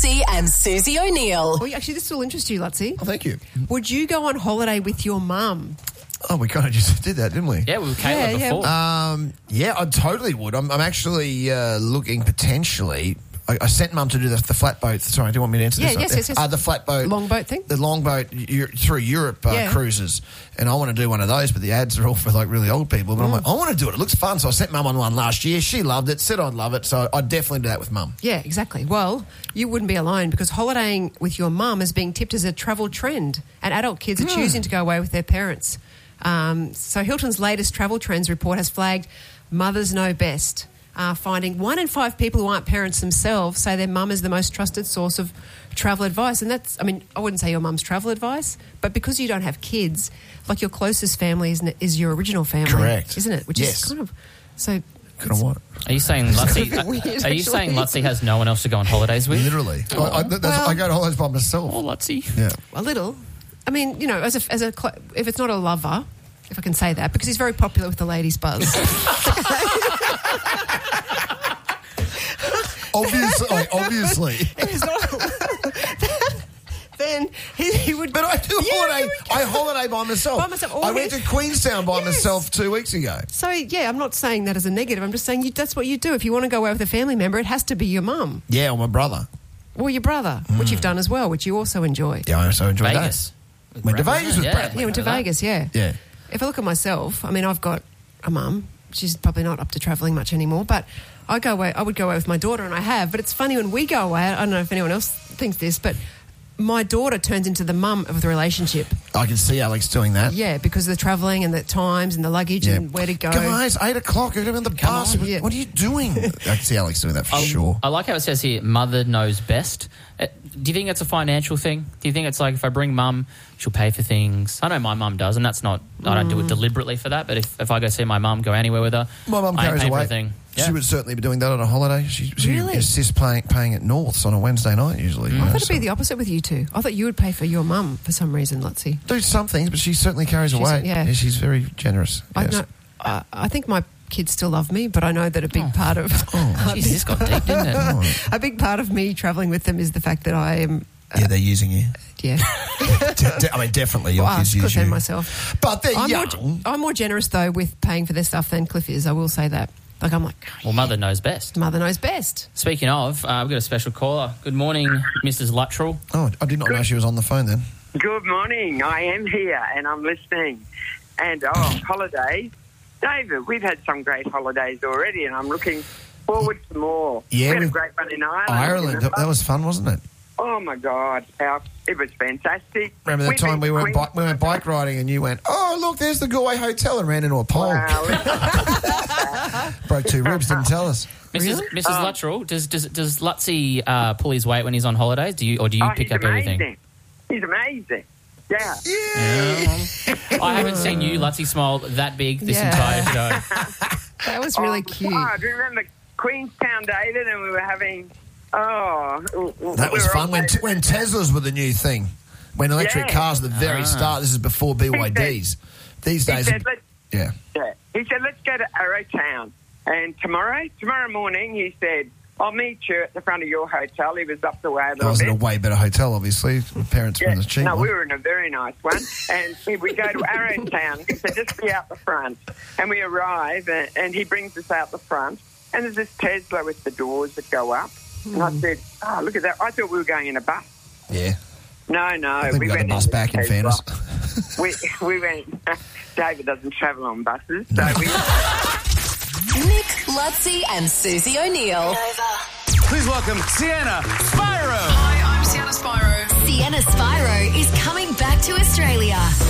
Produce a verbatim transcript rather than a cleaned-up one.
Lutzi and Susie O'Neill. Well, actually, this will interest you, Lutzi. Oh, thank you. Would you go on holiday with your mum? Oh, we kind of just did that, didn't we? Yeah, with Kayla Yeah, yeah. before. Um, yeah, I totally would. I'm, I'm actually uh, looking potentially. I, I sent Mum to do the, the flatboat. Sorry, do you want me to answer Yeah, this? yes, yes, yes. Uh, the flatboat. Longboat thing? The longboat eu- through Europe uh, Yeah. cruises. And I want to do one of those, but the ads are all for like really old people. But I'm like, I want to do it. It looks fun. So I sent Mum on one last year. She loved it, said I'd love it. So I'd definitely do that with Mum. Yeah, exactly. Well, you wouldn't be alone because holidaying with your mum is being tipped as a travel trend, and adult kids are choosing to go away with their parents. Um, so Hilton's latest travel trends report has flagged mothers know best, uh, finding one in five people who aren't parents themselves say their mum is the most trusted source of travel advice. And that's, I mean, I wouldn't say your mum's travel advice, but because you don't have kids, like your closest family is, is your original family. Correct. Isn't it? Which Yes. is kind of, so... Kind of what? Are you saying Lutzi? It's a bit weird, are you actually. saying Lutzi has no one else to go on holidays with? Literally. I, I, that's, Well- I go to holidays by myself. Oh, Lutzi. Yeah. A little. I mean, you know, as a, as a cl- if it's not a lover, if I can say that, because he's very popular with the ladies' buzz. Obviously. Obviously. If he's not, then he, he would. But I do Yeah, holiday. you would- I holiday by myself. By myself, I went always. to Queenstown by Yes. myself two weeks ago. So yeah, I'm not saying that as a negative. I'm just saying you, that's what you do. If you want to go away with a family member, it has to be your mum Yeah, or my brother. or your brother, which you've done as well, which you also enjoy. Yeah, I also enjoyed Vegas. that. Went to Vegas with Yeah. Bradley. Yeah, went to Vegas. Yeah. Yeah. If I look at myself, I mean, I've got a mum. She's probably not up to travelling much anymore, but I go away. I would go away with my daughter, and I have. But it's funny when we go away. I don't know if anyone else thinks this, but my daughter turns into the mum of the relationship. I can see Alex doing that. Yeah, because of the travelling and the times and the luggage Yeah. and where to go. Guys, eight o'clock. You're on the bus. on. What, Yeah. what are you doing? I can see Alex doing that for Um, sure. I like how it says here, mother knows best. Uh, do you think it's a financial thing? Do you think it's like if I bring mum, she'll pay for things? I know my mum does, and that's not, I don't do Mm. it deliberately for that, but if, if I go see my mum, go anywhere with her, My mum I ain't carries paying for away. a thing. She Yeah. would certainly be doing that on a holiday. She, she Really? insists paying, paying at Norths on a Wednesday night usually. you I know, thought it'd so- be the opposite with you two. I thought you would pay for your mum for some reason, let's see. do some things, but she certainly carries She's- away. yeah. she's very generous. I yes. know. I, I think my kids still love me, but I know that a big part of a Jeez, big this got deep, didn't it? a big part of me travelling with them is the fact that I am. Yeah, they're using you. Yeah, De- de- I mean, definitely your well, kids us, use and you. myself. But they're I'm more, young. I'm more generous though with paying for their stuff than Cliff is. I will say that. Like I'm like, Well, mother knows best. mother knows best. Speaking of, uh, we've got a special caller. Good morning, Missus Luttrell. Oh, I did not know she was on the phone then. Good morning. I am here and I'm listening. And, oh, holidays. David, we've had some great holidays already and I'm looking forward to more. Yeah, we had a we've- great one in Ireland. Ireland, that, that was fun, wasn't it? Oh, my God. Our, it was fantastic. Remember that We've time been we went Queen- bi- we went bike riding and you went, oh look, there's the Galway Hotel, and ran into a pole, Wow. broke two ribs, didn't tell us. Missus Really? Missus Um, Luttrell, does does does Lutzi uh, pull his weight when he's on holidays? Do you or do you oh, pick he's up amazing. everything? He's amazing. Yeah. I haven't seen you, Lutzi, smile that big this Yeah. entire show. That was really oh, cute. God, remember Queenstown, David, and we were having... Oh, That we was were fun all when over- when Teslas were the new thing, when electric Yeah. cars at the very Ah. start. This is before B Y Ds. These He days, said, let's, yeah. yeah. He said, let's go to Arrowtown. And tomorrow, tomorrow morning, he said, I'll meet you at the front of your hotel. He was up the way a That little was in a bit. way better hotel, obviously. My parents were in the cheap no, one. we were in a very nice one. And we we go to Arrowtown. He said, just be out the front. And we arrive, and, and he brings us out the front. And there's this Tesla with the doors that go up. And I said, oh, look at that. I thought we were going in a bus. Yeah. No, no. I think we got the went bus in back, in Tesla. fairness. we, we went... David doesn't travel on buses. So we... Nick, Lutzi and Susie O'Neill. Please welcome Sienna Spyro. Hi, I'm Sienna Spyro. Sienna Spyro is coming back to Australia.